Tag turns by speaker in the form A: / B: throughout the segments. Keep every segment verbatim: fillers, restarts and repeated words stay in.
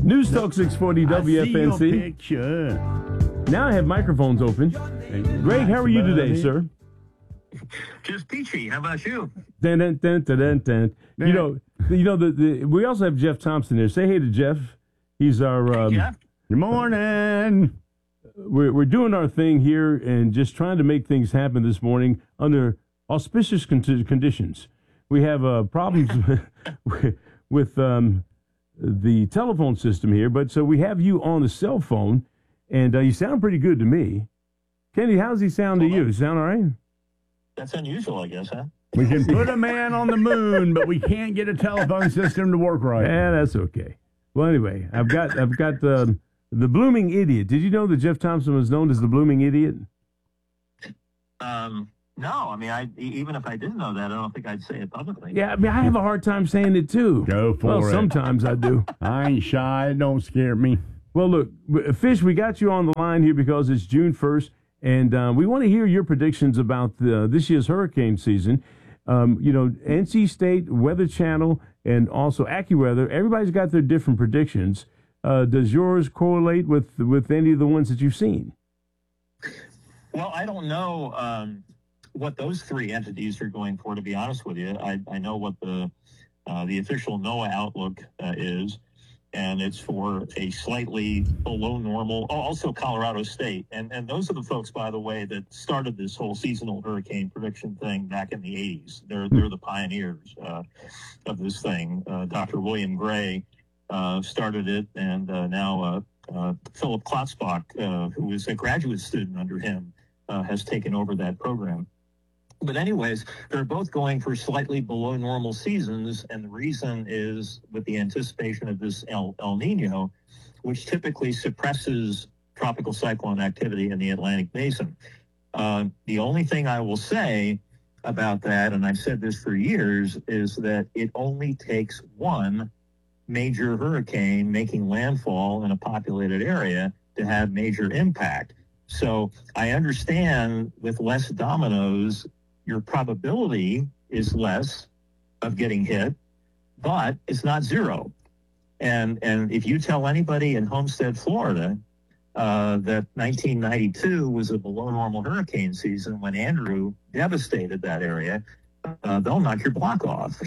A: News Talk six forty W F N C.
B: I see your picture.
A: Now I have microphones open. Greg, how are you today, sir?
C: Just peachy. How about you?
A: Dun, dun, dun, dun, dun, dun. You know, you know the, the we also have Jeff Thompson there. Say hey to Jeff. He's our. Um,
C: hey, Jeff.
B: Good morning.
A: We're we're doing our thing here and just trying to make things happen this morning under auspicious con- conditions. We have uh, problems with, with um, the telephone system here, but so we have you on the cell phone, and uh, you sound pretty good to me. Kenny, how's he sound well, to you? Sound all right?
C: That's unusual, I guess, huh?
B: We can put a man on the moon, but we can't get a telephone system to work right.
A: Yeah, that's okay. Well, anyway, I've got I've got um, the Blooming Idiot. Did you know that Jeff Thompson was known as the Blooming Idiot?
C: Um, no. I mean, I even if I didn't know that, I don't think I'd say it publicly.
A: Yeah, I mean, I have a hard time saying it too.
B: Go for
A: well,
B: it.
A: Sometimes I do.
B: I ain't shy. It don't scare me.
A: Well, look, Fish, we got you on the line here because it's June first. And uh, we want to hear your predictions about the, this year's hurricane season. Um, you know, N C State, Weather Channel, and also AccuWeather, everybody's got their different predictions. Uh, does yours correlate with with any of the ones that you've seen?
C: Well, I don't know um, what those three entities are going for, to be honest with you. I, I know what the, uh, the official NOAA outlook uh, is. And it's for a slightly below normal, oh, also Colorado State. And and those are the folks, by the way, that started this whole seasonal hurricane prediction thing back in the eighties. They're, they're the pioneers uh, of this thing. Uh, Doctor William Gray uh, started it, and uh, now uh, uh, Philip Klotzbach, uh, who is a graduate student under him, uh, has taken over that program. But anyways, they're both going for slightly below normal seasons, and the reason is with the anticipation of this El, El Nino, which typically suppresses tropical cyclone activity in the Atlantic Basin. Uh, the only thing I will say about that, and I've said this for years, is that it only takes one major hurricane making landfall in a populated area to have major impact. So I understand with less dominoes, your probability is less of getting hit, but it's not zero. And and if you tell anybody in Homestead, Florida, uh, that nineteen ninety-two was a below normal hurricane season when Andrew devastated that area, uh, they'll knock your block off.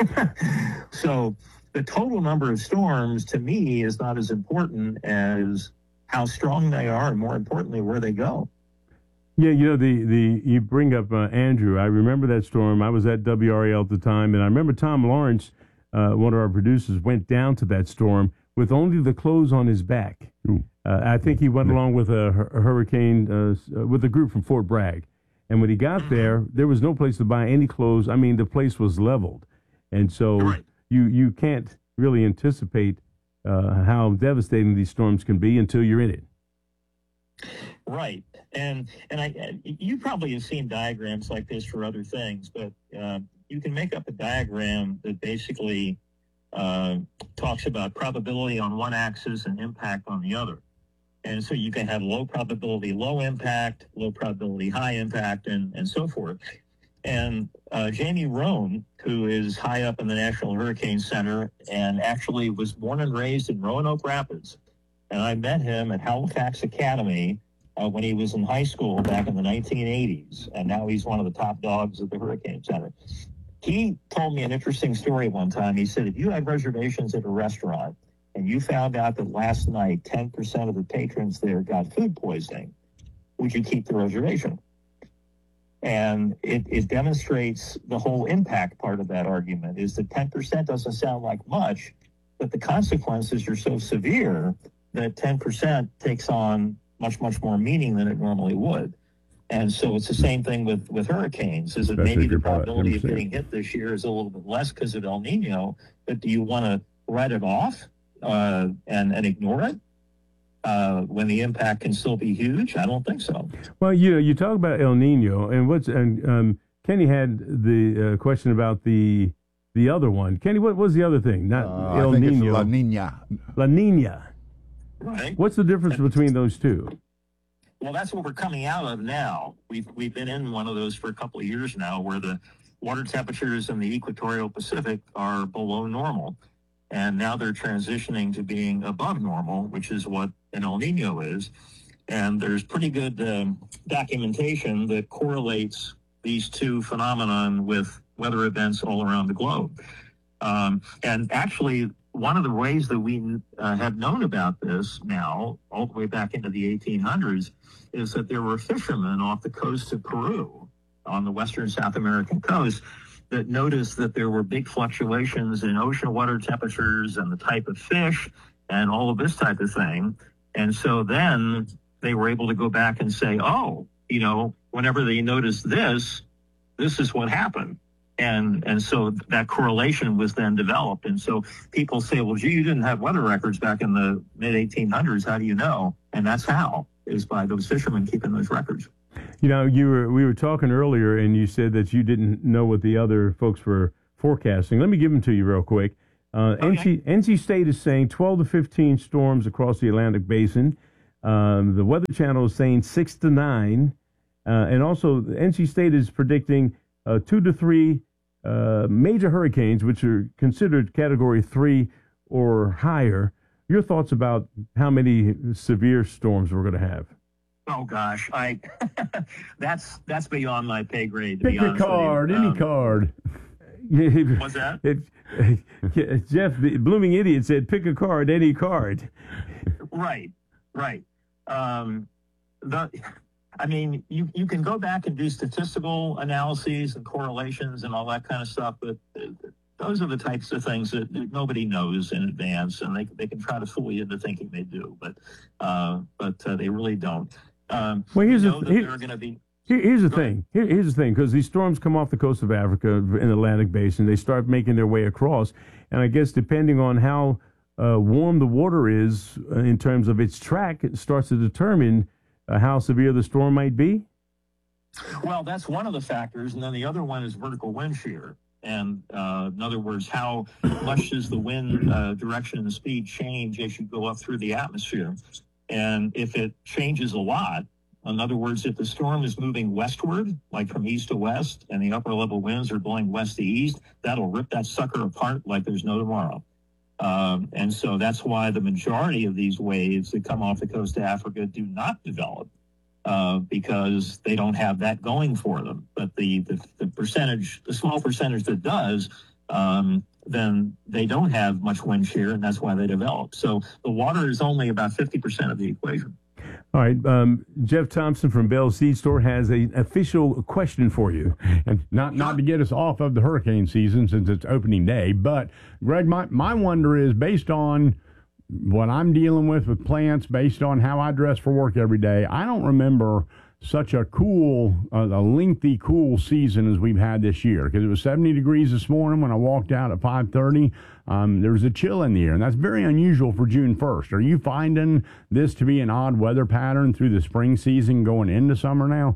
C: So the total number of storms, to me, is not as important as how strong they are, and more importantly, where they go.
A: Yeah, you know, the, the you bring up uh, Andrew. I remember that storm. I was at W R A L at the time, and I remember Tom Lawrence, uh, one of our producers, went down to that storm with only the clothes on his back. Uh, I think he went along with a, a hurricane, uh, with a group from Fort Bragg. And when he got there, there was no place to buy any clothes. I mean, the place was leveled. And so
C: right. you,
A: you can't really anticipate uh, how devastating these storms can be until you're in it.
C: Right. And and I you probably have seen diagrams like this for other things, but uh, you can make up a diagram that basically uh, talks about probability on one axis and impact on the other. And so you can have low probability, low impact, low probability, high impact, and, and so forth. And uh, Jamie Rohn, who is high up in the National Hurricane Center and actually was born and raised in Roanoke Rapids, and I met him at Halifax Academy Uh, when he was in high school back in the nineteen eighties, and now he's one of the top dogs at the Hurricane Center. He told me an interesting story one time. He said, if you had reservations at a restaurant and you found out that last night ten percent of the patrons there got food poisoning, would you keep the reservation? And it, it demonstrates the whole impact part of that argument, is that ten percent doesn't sound like much, but the consequences are so severe that ten percent takes on much, much more meaning than it normally would. And so it's the same thing with, with hurricanes, is that
B: Especially
C: maybe the
B: if you're
C: probability of
B: ten percent.
C: getting hit this year is a little bit less because of El Nino, but do you want to write it off uh, and, and ignore it uh, when the impact can still be huge? I don't think so.
A: Well, you know, you talk about El Nino, and what's and um, Kenny had the uh, question about the the other one. Kenny, what was the other thing? Not
D: Uh,
A: El
D: I think
A: Nino.
D: it's La Nina.
A: La Nina.
C: Right.
A: What's the difference between those two?
C: Well, that's what we're coming out of now. We've we've been in one of those for a couple of years now, where the water temperatures in the equatorial Pacific are below normal. and now they're transitioning to being above normal, which is what an El Nino is. And there's pretty good um, documentation that correlates these two phenomenon with weather events all around the globe. Um, and actually, one of the ways that we uh, have known about this now, all the way back into the eighteen hundreds, is that there were fishermen off the coast of Peru, on the western South American coast, that noticed that there were big fluctuations in ocean water temperatures and the type of fish and all of this type of thing. And so then they were able to go back and say, oh, you know, whenever they noticed this, this is what happened. And and so that correlation was then developed. And so people say, well, gee, you didn't have weather records back in the mid eighteen hundreds. How do you know? And that's how, is by those fishermen keeping those records.
A: You know, you were we were talking earlier, and you said that you didn't know what the other folks were forecasting. Let me give them to you real quick. Uh, okay. N C, N C State is saying twelve to fifteen storms across the Atlantic Basin. Um, the Weather Channel is saying six to nine. Uh, and also, N C State is predicting uh, two to three uh, major hurricanes, which are considered Category three or higher. Your thoughts about how many severe storms we're going to have?
C: Oh gosh, I that's that's beyond my pay grade. To
B: Pick
C: be
B: a
C: honest
B: card,
C: with you.
B: any
C: Um,
B: card.
C: What's that?
A: It, Jeff, the blooming idiot, said, pick a card, any card.
C: Right, right. Um, the, I mean, you, you can go back and do statistical analyses and correlations and all that kind of stuff, but those are the types of things that nobody knows in advance, and they they can try to fool you into thinking they do, but uh, but uh, they really don't. Um,
A: well, here's
C: know
A: the,
C: that
A: here,
C: there are going to be.
A: Here, here's the thing. Here, here's the thing, because these storms come off the coast of Africa in the Atlantic Basin. They start making their way across, and I guess depending on how uh, warm the water is uh, in terms of its track, it starts to determine uh, how severe the storm might be.
C: Well, that's one of the factors, and then the other one is vertical wind shear. And uh, in other words, how much does the wind uh, direction and speed change as you go up through the atmosphere? And if it changes a lot, in other words, if the storm is moving westward, like from east to west, and the upper level winds are blowing west to east, that'll rip that sucker apart like there's no tomorrow. Um, and so that's why the majority of these waves that come off the coast of Africa do not develop. Uh, because they don't have that going for them. But the, the, the percentage, the small percentage that does, um, then they don't have much wind shear, and that's why they develop. So the water is only about fifty percent of the equation.
A: All right. Um, Jeff Thompson from Bell's Seed Store has an official question for you.
B: And not, not to get us off of the hurricane season since it's opening day, but, Greg, my, my wonder is, based on what I'm dealing with with plants, based on how I dress for work every day, I don't remember such a cool, uh, a lengthy cool season as we've had this year, because it was seventy degrees this morning when I walked out at five thirty. Um, there was a chill in the air, and that's very unusual for June first. Are you finding this to be an odd weather pattern through the spring season going into summer now?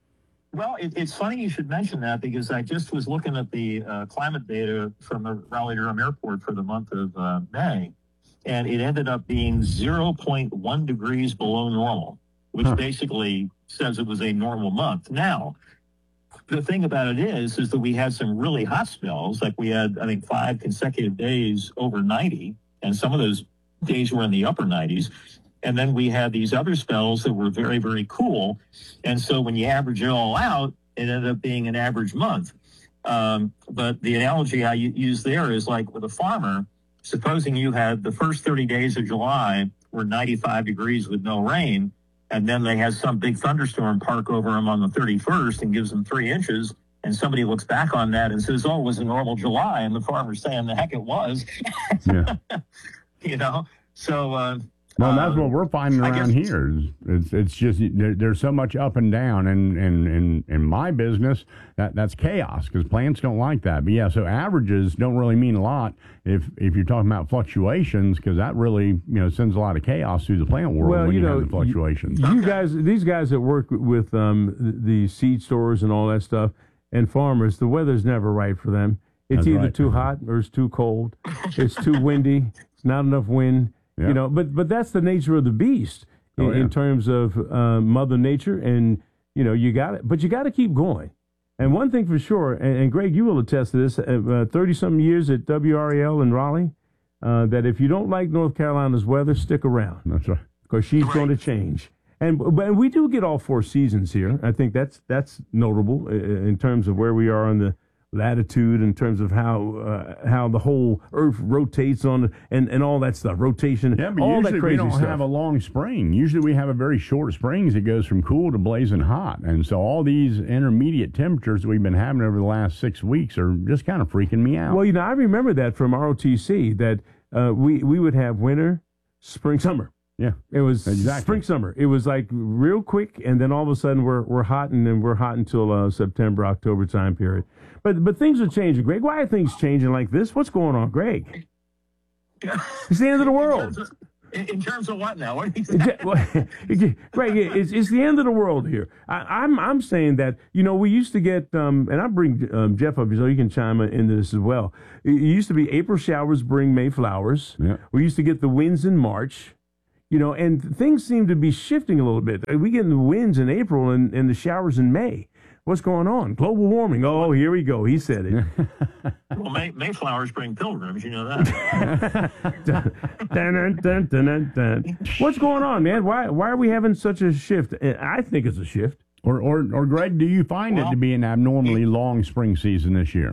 C: Well, it, it's funny you should mention that, because I just was looking at the uh, climate data from the Raleigh-Durham Airport for the month of uh, May. And it ended up being zero point one degrees below normal, which huh. basically says it was a normal month. Now, the thing about it is, is that we had some really hot spells. Like we had, I think, five consecutive days over ninety, and some of those days were in the upper nineties. And then we had these other spells that were very, very cool. And so when you average it all out, it ended up being an average month. Um, but the analogy I use there is like with a farmer. Supposing you had the first thirty days of July were ninety-five degrees with no rain, and then they had some big thunderstorm park over them on the thirty-first and gives them three inches, and somebody looks back on that and says, oh, it was a normal July, and the farmer's saying, the heck it was. Yeah. You know? So, uh,
B: well, that's what we're finding
C: I
B: around
C: guess,
B: here. It's it's just there, there's so much up and down, and in in in my business that that's chaos, because plants don't like that. But yeah, so averages don't really mean a lot if if you're talking about fluctuations, because that really you know sends a lot of chaos through the plant world
A: well,
B: when
A: you,
B: you
A: know,
B: have the fluctuations.
A: You, you guys, these guys that work with um, the seed stores and all that stuff, and farmers, the weather's never right for them. It's
B: That's
A: either
B: right.
A: too hot or it's too cold. It's too windy. It's not enough wind. Yeah. You know, but but that's the nature of the beast in,
B: oh, yeah.
A: in terms of uh, Mother Nature, and you know you got it, but you got to keep going. And one thing for sure, and, and Greg, you will attest to this: thirty uh, something years at W R A L in Raleigh, uh, that if you don't like North Carolina's weather, stick around.
B: That's right.
A: Because she's
C: Right.
A: going to change. And but we do get all four seasons here. I think that's that's notable uh, in terms of where we are on the latitude, in terms of how uh, how the whole Earth rotates on and, and all that stuff, rotation,
B: Yeah, but
A: all
B: usually
A: that crazy
B: we don't
A: stuff.
B: have a long spring. Usually we have a very short springs that goes from cool to blazing hot. And so all these intermediate temperatures that we've been having over the last six weeks are just kind of freaking me out.
A: Well, you know, I remember that from R O T C that uh, we we would have winter, spring, summer.
B: Yeah,
A: It was
B: exactly.
A: spring, summer. It was like real quick, and then all of a sudden we're we're hot, and then we're hot until uh, September, October time period. But but things are changing, Greg. Why are things changing like this? What's going on, Greg? It's the end of the world.
C: In, in terms of what now? What are you saying?
A: Greg, it's, it's the end of the world here. I, I'm I'm saying that, you know, we used to get, um, and I'll bring um, Jeff up so you can chime into this as well. It used to be April showers bring May flowers.
B: Yeah.
A: We used to get the winds in March. You know, and things seem to be shifting a little bit. We get the winds in April and, and the showers in May. What's going on? Global warming. Oh, here we go. He said it.
C: Well, May, Mayflowers bring pilgrims. You know that.
A: dun, dun, dun, dun, dun, dun. What's going on, man? Why why are we having such a shift? I think it's a shift.
B: Or, or, or Greg, do you find
C: Well,
B: it to be an abnormally long spring season this year?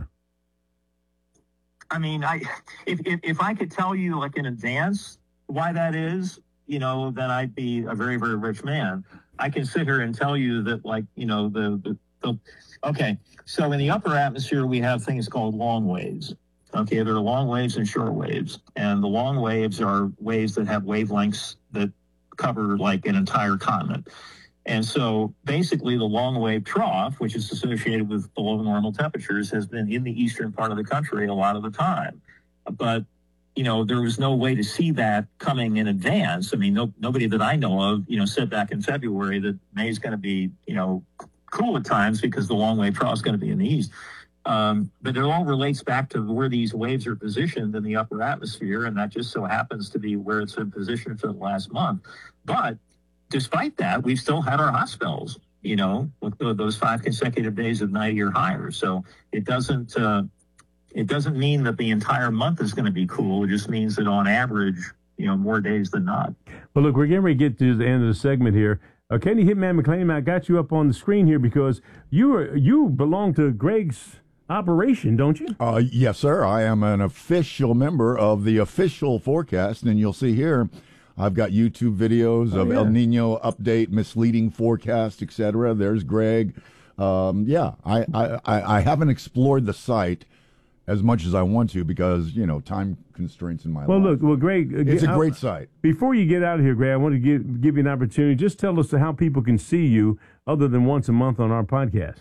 C: I mean, I if, if if I could tell you like in advance why that is, you know, then I'd be a very, very rich man. I can sit here and tell you that, like, you know, the, the, the okay. So in the upper atmosphere, we have things called long waves. Okay, there are long waves and short waves. And the long waves are waves that have wavelengths that cover like an entire continent. And so basically the long wave trough, which is associated with below normal temperatures, has been in the eastern part of the country a lot of the time. But you know, there was no way to see that coming in advance. I mean, no, nobody that I know of, you know, said back in February that May is going to be, you know, cool at times because the long wave trough is going to be in the east. Um, but it all relates back to where these waves are positioned in the upper atmosphere, and that just so happens to be where it's been positioned for the last month. But despite that, we've still had our hot spells, you know, with those five consecutive days of ninety or higher. So it doesn't... Uh, It doesn't mean that the entire month is going to be cool. It just means that on average, you know, more days than not.
A: Well, look, we're getting ready to get to the end of the segment here. Uh, Kenny Hitman McClain, I got you up on the screen here because you are, you belong to Greg's operation, don't you?
D: Uh, yes, sir. I am an official member of the official forecast, and you'll see here I've got YouTube videos
A: Oh,
D: of
A: yeah.
D: El Nino update, misleading forecast, et cetera. There's Greg. Um, yeah, I, I, I I haven't explored the site as much as I want to because, you know, time constraints in my
A: Well,
D: life.
A: look, well, Greg. uh,
D: It's a
A: I-
D: great site.
A: Before you get out of here, Greg, I want to give, give you an opportunity. Just tell us how people can see you other than once a month on our podcast.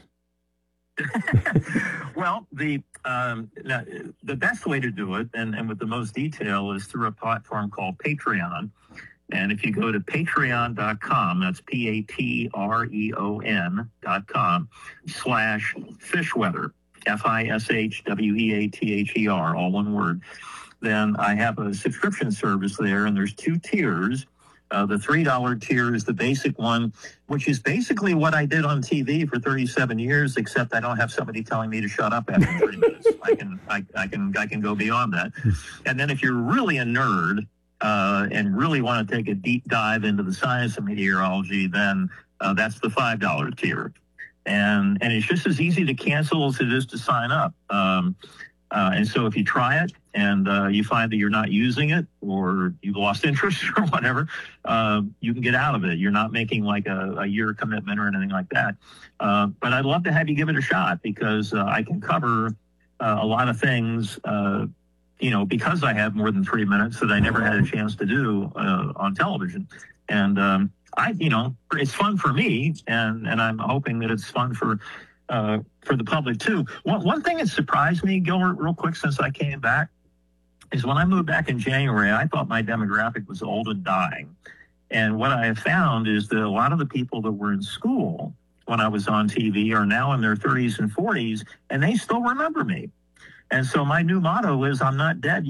C: Well, the um, now, the best way to do it, and, and with the most detail, is through a platform called Patreon. And if you go to patreon dot com, that's P A T R E O N dot com, slash fishweather, F I S H W E A T H E R, all one word, then I have a subscription service there, and there's two tiers. Uh, the three dollar tier is the basic one, which is basically what I did on T V for thirty-seven years, except I don't have somebody telling me to shut up after thirty minutes. I can, I, I can, I can go beyond that. And then if you're really a nerd uh, and really want to take a deep dive into the science of meteorology, then uh, that's the five dollar tier. And and it's just as easy to cancel as it is to sign up. Um, uh, and so if you try it and uh, you find that you're not using it or you've lost interest or whatever, uh, you can get out of it. You're not making like a, a year commitment or anything like that. Uh, but I'd love to have you give it a shot because uh, I can cover uh, a lot of things, uh, you know, because I have more than three minutes that I never had a chance to do uh, on television. And um, I, you know, it's fun for me, and, and I'm hoping that it's fun for uh, for the public too. One, one thing that surprised me, Gilbert, real quick, since I came back, is when I moved back in January, I thought my demographic was old and dying. And what I have found is that a lot of the people that were in school when I was on T V are now in their thirties and forties, and they still remember me. And so my new motto is I'm not dead yet.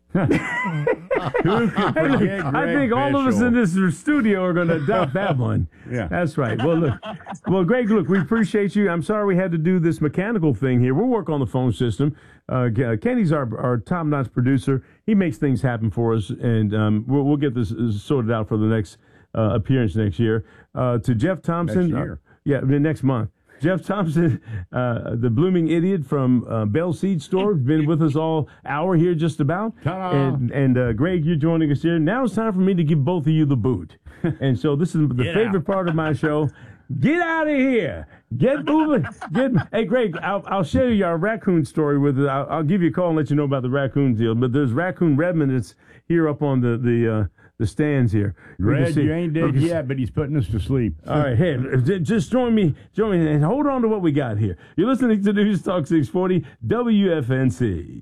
B: Who could forget
A: I
B: Greg
A: think all of us
B: Bischel?
A: in this studio are going to adopt that one.
B: Yeah.
A: That's right. Well, look, well, Greg, look, we appreciate you. I'm sorry we had to do this mechanical thing here. We'll work on the phone system. Uh, Kenny's our, our top-notch producer. He makes things happen for us, and um, we'll, we'll get this sorted out for the next uh, appearance next year. Uh, to Jeff Thompson.
B: Next year.
A: Uh, yeah, next month. Jeff Thompson, uh, the blooming idiot from uh, Bell Seed Store, been with us all hour here just about.
B: Ta-da.
A: And, and uh, Greg, you're joining us here. Now it's time for me to give both of you the boot. And so this is the
B: Get
A: favorite
B: out.
A: part of my show. Get out of here. Get moving. Get. Hey, Greg, I'll, I'll share you our raccoon story with it. I'll, I'll give you a call and let you know about the raccoon deal. But there's raccoon Redmond that's here up on the the uh, the stands here. We can
B: Greg,
A: see-
B: you ain't
A: we
B: dead
A: can see-
B: yet, but he's putting us to sleep.
A: All right, hey, j- just join me, join me, and hold on to what we got here. You're listening to News Talk six forty W F N C.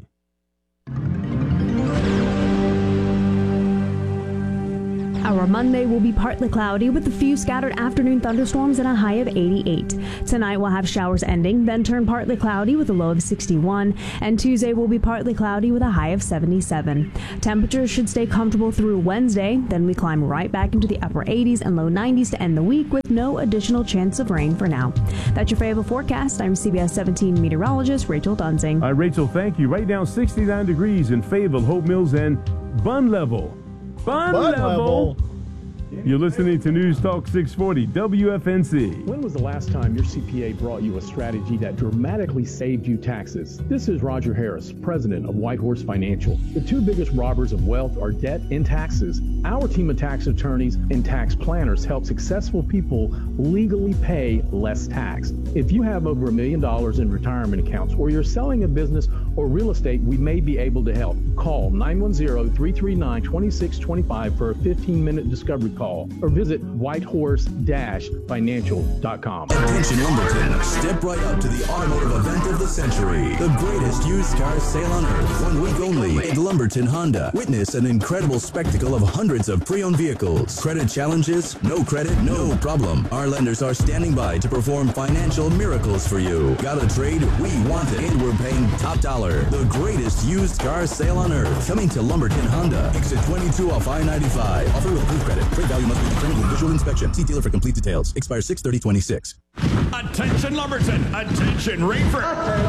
E: Our Monday will be partly cloudy with a few scattered afternoon thunderstorms and a high of eighty-eight. Tonight we'll have showers ending, then turn partly cloudy with a low of sixty-one. And Tuesday will be partly cloudy with a high of seventy-seven. Temperatures should stay comfortable through Wednesday. Then we climb right back into the upper eighties and low nineties to end the week with no additional chance of rain for now. That's your favorite forecast. I'm C B S seventeen meteorologist Rachel Dunsing.
A: All right, Rachel, thank you. Right down sixty-nine degrees in Fayetteville, Hope Mills, and Bun Level. Bun,
D: Bun
A: level.
D: level.
A: You're listening to News Talk six forty W F N C.
F: When was the last time your C P A brought you a strategy that dramatically saved you taxes? This is Roger Harris, president of Whitehorse Financial. The two biggest robbers of wealth are debt and taxes. Our team of tax attorneys and tax planners help successful people legally pay less tax. If you have over a million dollars in retirement accounts or you're selling a business or real estate, we may be able to help. Call nine one zero, three three nine, two six two five for a fifteen minute discovery call or visit whitehorse dash financial dot com.
G: Attention Lumberton, step right up to the automotive event of the century. The greatest used car sale on earth. One week only at Lumberton Honda. Witness an incredible spectacle of hundreds of pre-owned vehicles. Credit challenges? No credit? No problem. Our lenders are standing by to perform financial miracles for you. Got a trade? We want it. And we're paying top dollar. The greatest used car sale on earth. Coming to Lumberton Honda. Exit twenty-two off I ninety-five. Offer with approved credit. Trade value must be determined with visual inspection. See dealer for complete details. Expires six thirty twenty-six.
H: Attention Lumberton! Attention Rainford!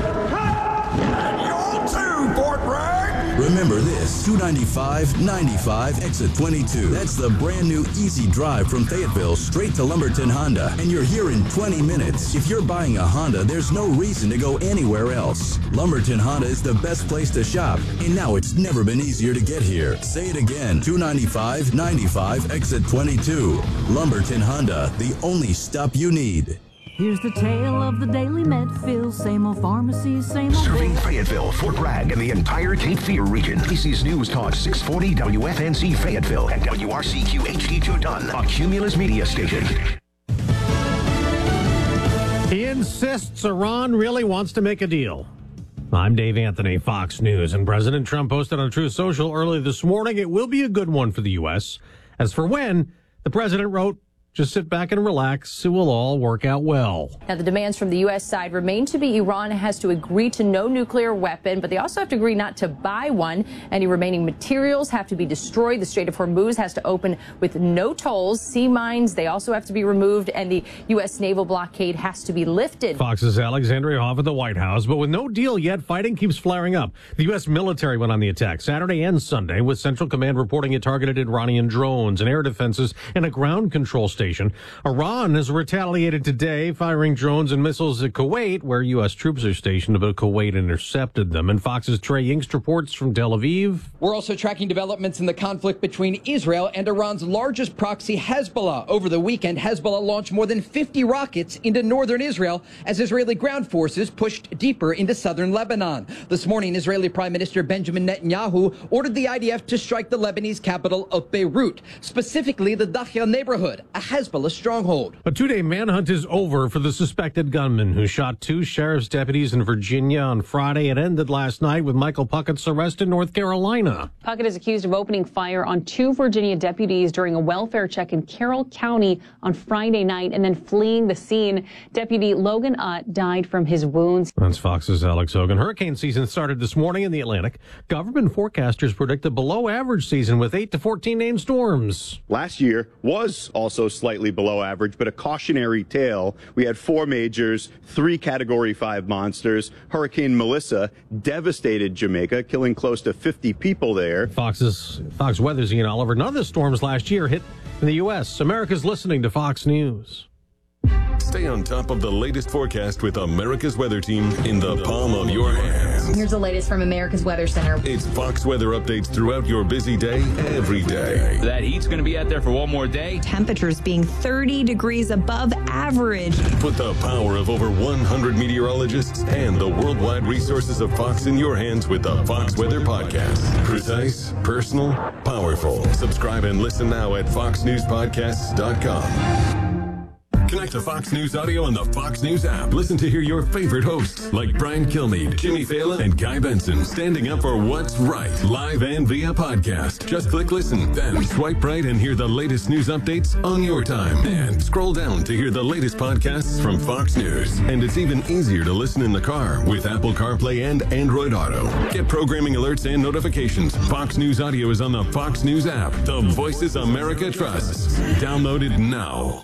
H: And you too, Fort Bragg!
G: Remember this, two ninety-five, ninety-five, exit twenty-two. That's the brand new easy drive from Fayetteville straight to Lumberton Honda. And you're here in twenty minutes. If you're buying a Honda, there's no reason to go anywhere else. Lumberton Honda is the best place to shop. And now it's never been easier to get here. Say it again, two ninety-five, ninety-five, exit twenty-two. Lumberton Honda, the only stop you need.
I: Here's the tale of the Daily Medfield, same old pharmacies, same old...
H: Serving Fayetteville, Fort Bragg, and the entire Cape Fear region. This is News Talk six forty W F N C Fayetteville and W R C Q H D two Dunn, a Cumulus media station.
J: He insists Iran really wants to make a deal. I'm Dave Anthony, Fox News, and President Trump posted on Truth Social early this morning, it will be a good one for the U S. As for when, the president wrote, just sit back and relax. It will all work out well.
K: Now, the demands from the U S side remain to be Iran has to agree to no nuclear weapon, but they also have to agree not to buy one. Any remaining materials have to be destroyed. The Strait of Hormuz has to open with no tolls. Sea mines, they also have to be removed, and the U S naval blockade has to be lifted.
J: Fox's Alexandria Hoff at the White House, but with no deal yet, fighting keeps flaring up. The U S military went on the attack Saturday and Sunday, with Central Command reporting it targeted Iranian drones and air defenses and a ground control station. Iran has retaliated today, firing drones and missiles at Kuwait, where U S troops are stationed, but Kuwait intercepted them. And Fox's Trey Yingst reports from Tel Aviv.
L: We're also tracking developments in the conflict between Israel and Iran's largest proxy, Hezbollah. Over the weekend, Hezbollah launched more than fifty rockets into northern Israel as Israeli ground forces pushed deeper into southern Lebanon. This morning, Israeli Prime Minister Benjamin Netanyahu ordered the I D F to strike the Lebanese capital of Beirut, specifically the Dakhil neighborhood, a Hezbollah stronghold.
J: A two-day manhunt is over for the suspected gunman who shot two sheriff's deputies in Virginia on Friday. It ended last night with Michael Puckett's arrest in North Carolina.
M: Puckett is accused of opening fire on two Virginia deputies during a welfare check in Carroll County on Friday night and then fleeing the scene. Deputy Logan Utt died from his wounds.
J: That's Fox's Alex Hogan. Hurricane season started this morning in the Atlantic. Government forecasters predict a below-average season with eight to fourteen named storms.
N: Last year was also slightly below average, but a cautionary tale. We had four majors, three Category five monsters. Hurricane Melissa devastated Jamaica, killing close to fifty people there.
J: Fox's Fox Weather's Ian Oliver. None of the storms last year hit in the U S. America's listening to Fox News.
O: Stay on top of the latest forecast with America's Weather Team in the palm of your hands.
P: Here's the latest from America's Weather Center.
O: It's Fox weather updates throughout your busy day, every day.
Q: That heat's going to be out there for one more day.
R: Temperatures being thirty degrees above average.
O: Put the power of over one hundred meteorologists and the worldwide resources of Fox in your hands with the Fox Weather Podcast. Precise, personal, powerful. Subscribe and listen now at fox news podcasts dot com. Connect to Fox News Audio on the Fox News app. Listen to hear your favorite hosts like Brian Kilmeade, Jimmy Fallon, and Guy Benson standing up for what's right, live and via podcast. Just click listen, then swipe right and hear the latest news updates on your time. And scroll down to hear the latest podcasts from Fox News. And it's even easier to listen in the car with Apple CarPlay and Android Auto. Get programming alerts and notifications. Fox News Audio is on the Fox News app. The voices America trusts. Download it now.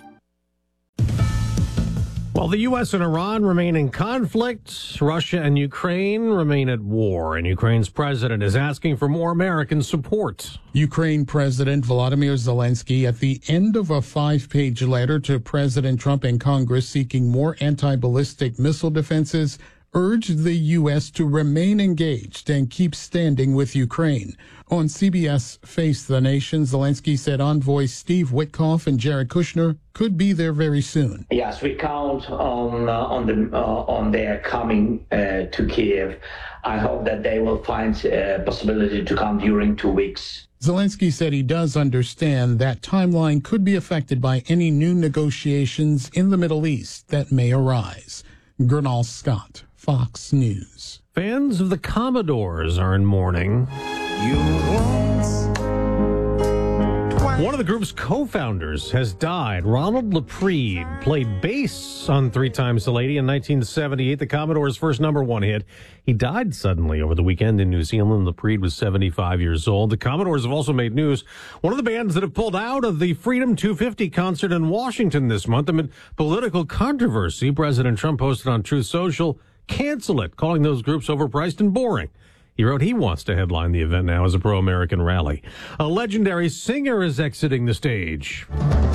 J: While the U S and Iran remain in conflict, Russia and Ukraine remain at war, and Ukraine's president is asking for more American support.
S: Ukraine President Volodymyr Zelensky, at the end of a five-page letter to President Trump and Congress seeking more anti-ballistic missile defenses, urged the U S to remain engaged and keep standing with Ukraine. On C B S Face the Nation, Zelensky said envoys Steve Witkoff and Jared Kushner could be there very soon.
T: Yes, we count on uh, on the uh, on their coming uh, to Kiev. I hope that they will find a possibility to come during two weeks.
S: Zelensky said he does understand that timeline could be affected by any new negotiations in the Middle East that may arise. Gernal Scott, Fox News.
J: Fans of the Commodores are in mourning. You once, One of the group's co-founders has died. Ronald Laprede played bass on Three Times the Lady in nineteen seventy-eight, the Commodores' first number one hit. He died suddenly over the weekend in New Zealand. Laprede was seventy-five years old. The Commodores have also made news. One of the bands that have pulled out of the Freedom two fifty concert in Washington this month amid political controversy. President Trump posted on Truth Social, cancel it, calling those groups overpriced and boring. He wrote he wants to headline the event now as a pro-American rally. A legendary singer is exiting the stage.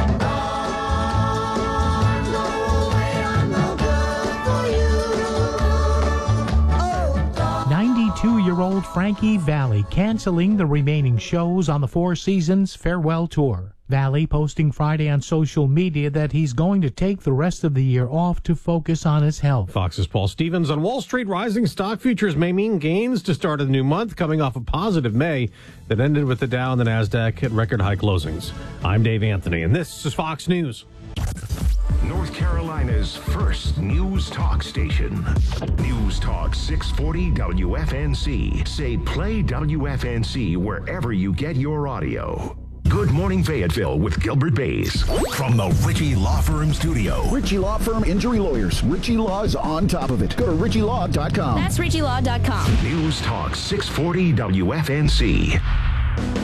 U: ninety-two-year-old Frankie Valli canceling the remaining shows on the Four Seasons Farewell Tour. Valli posting Friday on social media that he's going to take the rest of the year off to focus on his health.
J: Fox's Paul Stevens. On Wall Street, rising stock futures may mean gains to start a new month, coming off a positive May that ended with the Dow and the NASDAQ at record high closings. I'm Dave Anthony, and this is Fox News.
H: North Carolina's first news talk station. News Talk six forty W F N C. Say play W F N C wherever you get your audio. Good Morning Fayetteville with Gilbert Bays. From the Ritchie Law Firm studio.
V: Ritchie Law Firm Injury Lawyers. Ritchie Law is on top of it. Go to ritchie law dot com.
P: That's ritchie law dot com.
H: News Talk six forty W F N C.